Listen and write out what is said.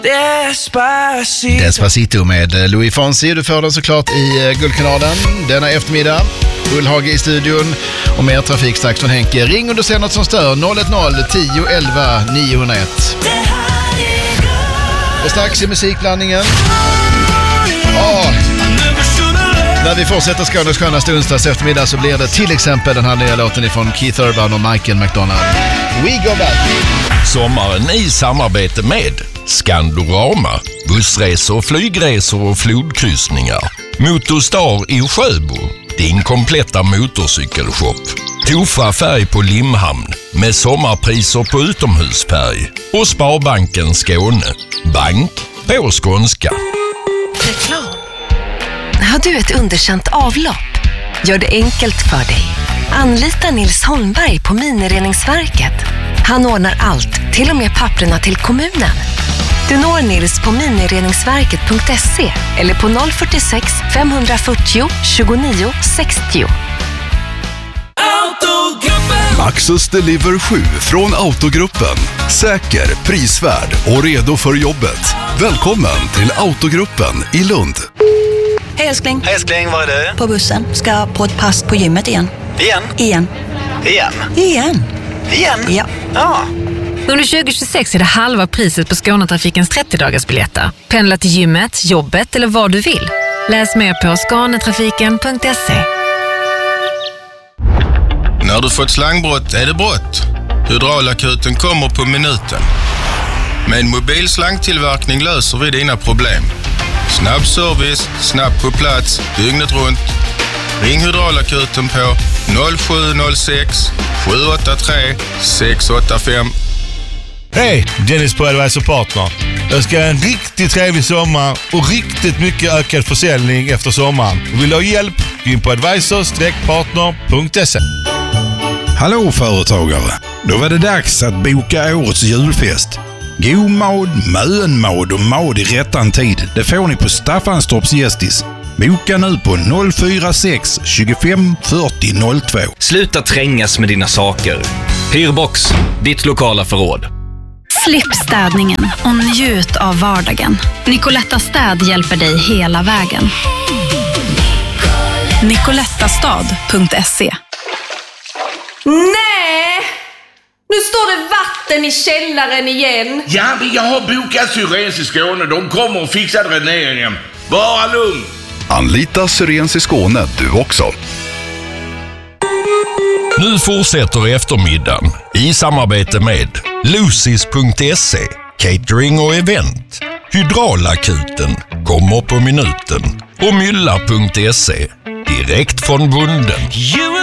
Despacito med Louis Fonsi. Du får den såklart i Guldkanalen denna eftermiddag. Ullhage i studion och mer trafik strax från Henke. Ring om du ser något som stör. 010-10-11-901. Och strax i musikblandningen. När vi fortsätter Skånes skönaste onsdags eftermiddag så blir det till exempel den här nya låten ifrån Keith Urban och Michael McDonald. We go back. Sommaren i samarbete med Skandorama, bussresor, flygresor och flodkryssningar. Motorstar i Sjöbo, din kompletta motorcykelshop. Tofa färg på Limhamn med sommarpriser på utomhusfärg. Och Sparbanken Skåne, bank på skånska. Reklam. Har du ett underkänt avlopp? Gör det enkelt för dig. Anlita Nils Holmberg på Minireningsverket. Han ordnar allt, till och med papperna till kommunen. Du når Nils på minireningsverket.se eller på 046 540 29 60. Maxus Deliver 7 från Autogruppen. Säker, prisvärd och redo för jobbet. Välkommen till Autogruppen i Lund. Hej älskling. Hej älskling, var är du? På bussen. Ska på ett pass på gymmet igen. Igen? Ja. Under 2026 är det halva priset på Skånetrafikens 30-dagarsbiljetter. Pendla till gymmet, jobbet eller vad du vill. Läs mer på skanetrafiken.se. När du fått slangbrott är det brott. Hydraulakuten kommer på minuten. Med en mobil slangtillverkning löser vi dina problem. Snabb service, snabbt på plats, dygnet runt. Ring Hydraulakuten på 0706 783 685. Hej, Dennis på Advisor Partner. Jag ska ha en riktigt trevlig sommar och riktigt mycket ökad försäljning efter sommaren. Vill du ha hjälp? Gå in på advisor-partner.se. Hallå företagare! Då var det dags att boka årets julfest. God mad, mönmad och mad i rättan tid. Det får ni på Staffanstorps Gästis. Boka nu på 046 25 40 02. Sluta trängas med dina saker. Hyrbox, ditt lokala förråd. Slipp städningen och njut av vardagen. Nicoletta Städ hjälper dig hela vägen. Nicolettastad.se. Nej! Nu står det vatten i källaren igen. Ja, men jag har bokat Syrens i Skåne. De kommer och fixar dräneringen. Bara lugn. Anlita Syrens i Skåne du också. Nu fortsätter eftermiddagen i samarbete med Lucis.se, catering och event. Hydraulakuten kommer på minuten och Mylla.se, direkt från bonden.